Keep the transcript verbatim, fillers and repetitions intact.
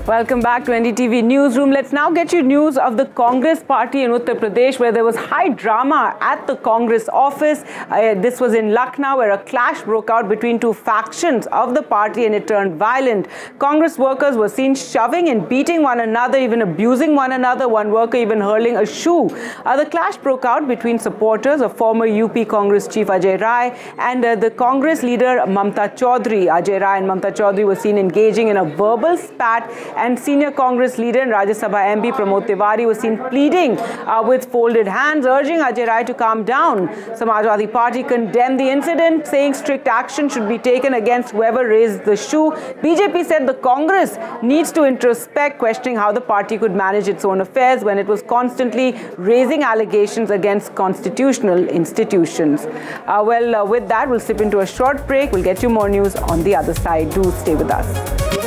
Welcome back to N D T V Newsroom. Let's now get you news of the Congress party in Uttar Pradesh, where there was high drama at the Congress office. Uh, this was in Lucknow, where a clash broke out between two factions of the party and it turned violent. Congress workers were seen shoving and beating one another, even abusing one another, one worker even hurling a shoe. Uh, the clash broke out between supporters of former U P Congress chief Ajay Rai and uh, the Congress leader Mamta Chaudhary. Ajay Rai and Mamta Chaudhary were seen engaging in a verbal spat, and senior Congress leader and Rajya Sabha M P Pramod Tiwari was seen pleading uh, with folded hands, urging Ajay Rai to calm down. Samajwadi Party condemned the incident, saying strict action should be taken against whoever raised the shoe. B J P said the Congress needs to introspect, questioning how the party could manage its own affairs when it was constantly raising allegations against constitutional institutions. Uh, well, uh, with that, we'll slip into a short break. We'll get you more news on the other side. Do stay with us.